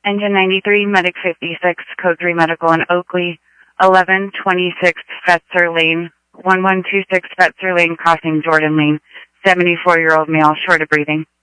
Engine 93, Medic 56, Code 3 Medical in Oakley, 1126 Fetzer Lane, 1126 Fetzer Lane, crossing Jordan Lane, 74-year-old male, short of breathing.